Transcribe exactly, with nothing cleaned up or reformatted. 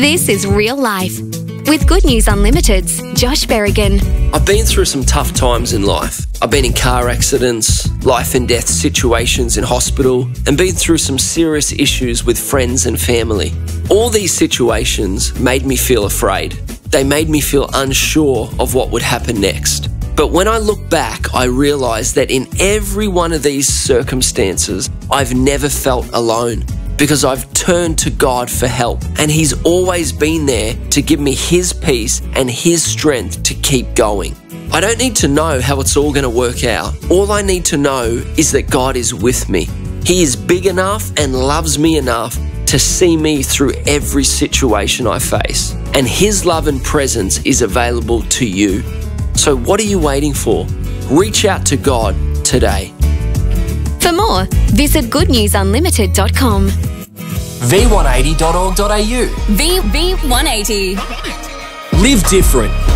This is Real Life with Good News Unlimited's Josh Berrigan. I've been through some tough times in life. I've been in car accidents, life and death situations in hospital, and been through some serious issues with friends and family. All these situations made me feel afraid. They made me feel unsure of what would happen next. But when I look back, I realise that in every one of these circumstances, I've never felt alone, because I've turned to God for help, and He's always been there to give me His peace and His strength to keep going. I don't need to know how it's all going to work out. All I need to know is that God is with me. He is big enough and loves me enough to see me through every situation I face, and His love and presence is available to you. So what are you waiting for? Reach out to God today. For more, visit good news unlimited dot com. v one eighty dot org dot a u. V V one eighty. Live different.